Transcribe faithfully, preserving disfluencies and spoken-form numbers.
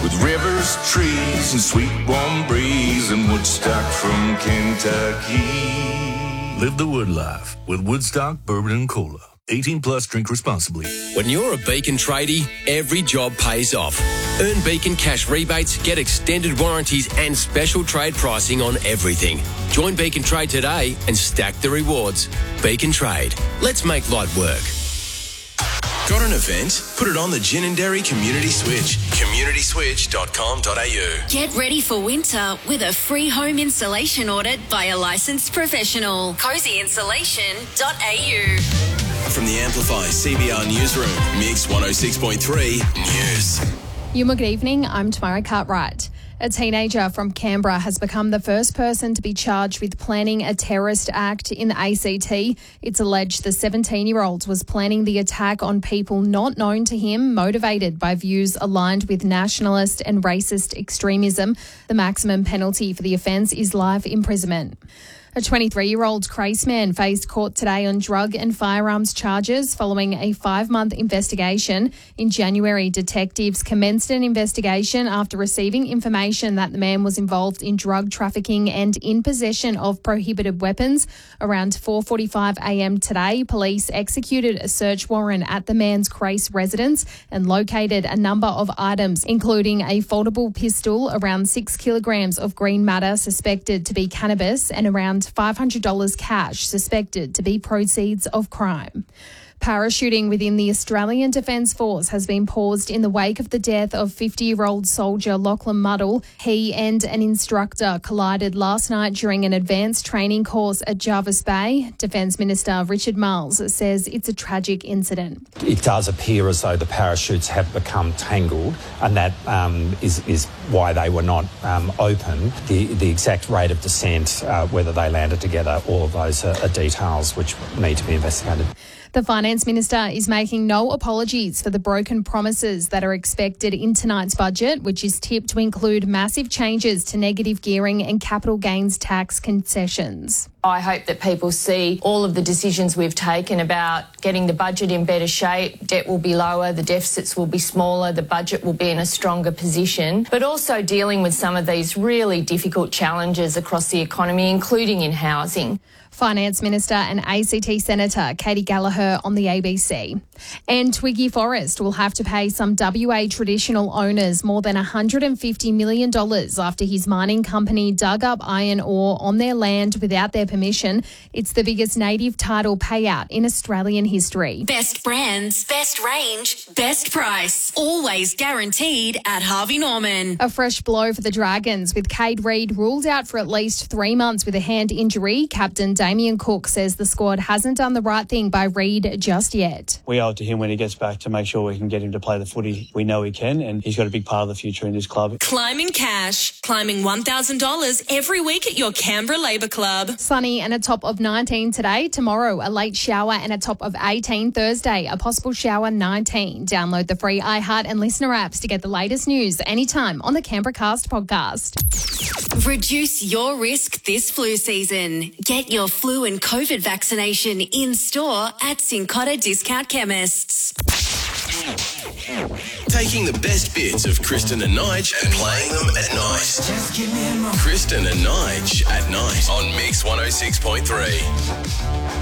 with rivers, trees, and sweet warm breeze in Woodstock from Kentucky. Live the Wood life with Woodstock Bourbon and Cola. eighteen plus, drink responsibly. When you're a Beacon tradie, every job pays off. Earn Beacon cash rebates, get extended warranties and special trade pricing on everything. Join Beacon Trade today and stack the rewards. Beacon Trade. Let's make light work. Got an event? Put it on the Ginninderry Community Switch. community switch dot com dot a u. Get ready for winter with a free home installation audit by a licensed professional. cozy insulation dot a u. From the Amplify C B R Newsroom, Mix one oh six point three News. Yuma, good evening. I'm Tamara Cartwright. A teenager from Canberra has become the first person to be charged with planning a terrorist act in the A C T. It's alleged the seventeen-year-old was planning the attack on people not known to him, motivated by views aligned with nationalist and racist extremism. The maximum penalty for the offence is life imprisonment. A twenty-three-year-old Grace man faced court today on drug and firearms charges following a five-month investigation. In January, detectives commenced an investigation after receiving information that the man was involved in drug trafficking and in possession of prohibited weapons. Around four forty-five a m today, police executed a search warrant at the man's Grace residence and located a number of items, including a foldable pistol, around six kilograms of green matter suspected to be cannabis, and around five hundred dollars cash suspected to be proceeds of crime. Parachuting within the Australian Defence Force has been paused in the wake of the death of fifty-year-old soldier Lachlan Muddle. He and an instructor collided last night during an advanced training course at Jervis Bay. Defence Minister Richard Marles says it's a tragic incident. It does appear as though the parachutes have become tangled, and that um, is, is why they were not um, open. The, the exact rate of descent, uh, whether they landed together, all of those are, are details which need to be investigated. The Finance Minister is making no apologies for the broken promises that are expected in tonight's budget, which is tipped to include massive changes to negative gearing and capital gains tax concessions. I hope that people see all of the decisions we've taken about getting the budget in better shape. Debt will be lower, the deficits will be smaller, the budget will be in a stronger position, but also dealing with some of these really difficult challenges across the economy, including in housing. Finance Minister and A C T Senator Katie Gallagher on the A B C. And Twiggy Forrest will have to pay some W A traditional owners more than one hundred fifty million dollars after his mining company dug up iron ore on their land without their permission. It's the biggest native title payout in Australian history. Best brands, best range, best price. Always guaranteed at Harvey Norman. A fresh blow for the Dragons, with Cade Reid ruled out for at least three months with a hand injury. Captain Damien Cook says the squad hasn't done the right thing by Reid just yet. We owe it to him when he gets back to make sure we can get him to play the footy we know he can, and he's got a big part of the future in this club. Climbing cash, climbing one thousand dollars every week at your Canberra Labour Club. Sunny and a top of nineteen today. Tomorrow, a late shower and a top of eighteen. Thursday, a possible shower, nineteen. Download the free iHeart and Listener apps to get the latest news anytime on the Canberra Cast podcast. Reduce your risk this flu season. Get your flu and COVID vaccination in store at Cincotta Discount Chemists. Taking the best bits of Kristen and Nige and playing them at night. Kristen and Nige at night on Mix one oh six point three.